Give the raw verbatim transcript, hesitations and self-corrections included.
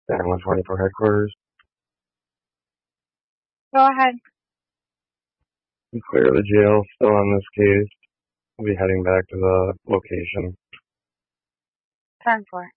San one twenty-four headquarters. Go ahead. I'm clear of the jail, still on this case. I'll be heading back to the location. ten four.